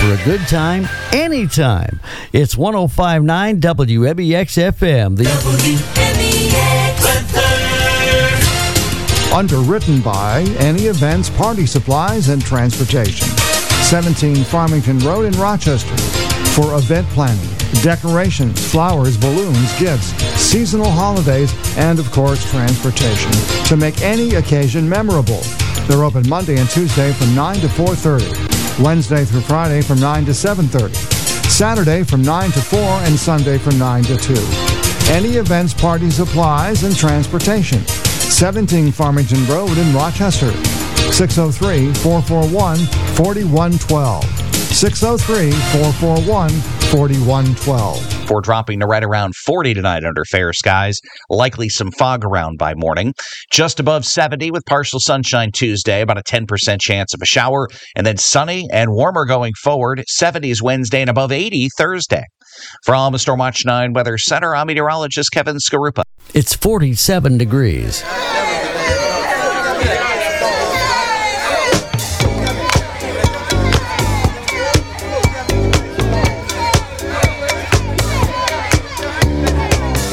for a good time anytime. It's 105.9 WMEX FM. The Underwritten by Any Events, Party Supplies, and Transportation. 17 Farmington Road in Rochester. For event planning, decorations, flowers, balloons, gifts, seasonal holidays, and of course transportation to make any occasion memorable. They're open Monday and Tuesday from 9 to 4:30, Wednesday through Friday from 9 to 7:30, Saturday from 9 to 4, and Sunday from 9 to 2. Any events, party supplies, and transportation. 17 Farmington Road in Rochester. 603-441-4112. 603-441-4112. For dropping to right around 40 tonight under fair skies. Likely some fog around by morning. Just above 70 with partial sunshine Tuesday, about a 10% chance of a shower. And then sunny and warmer going forward. 70s Wednesday and above 80 Thursday. From the Stormwatch 9 Weather Center, I'm meteorologist Kevin Skarupa. It's 47 degrees.